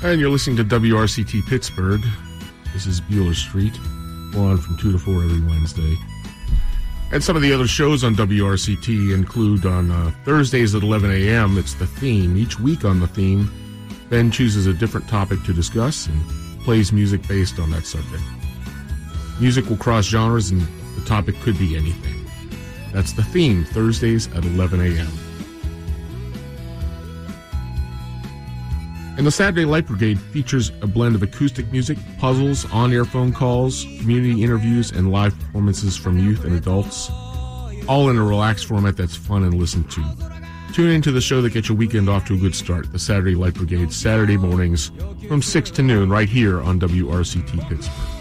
And you're listening to WRCT Pittsburgh. This is Bueller Street. We're on from 2 to 4 every Wednesday. And some of the other shows on WRCT include on Thursdays at 11 a.m., it's The Theme. Each week on The Theme, Ben chooses a different topic to discuss and plays music based on that subject. Music will cross genres and the topic could be anything. That's The Theme, Thursdays at 11 a.m. And the Saturday Light Brigade features a blend of acoustic music, puzzles, on-air phone calls, community interviews, and live performances from youth and adults, all in a relaxed format that's fun and listened to. Tune into the show that gets your weekend off to a good start, the Saturday Light Brigade, Saturday mornings from 6 to noon right here on WRCT Pittsburgh.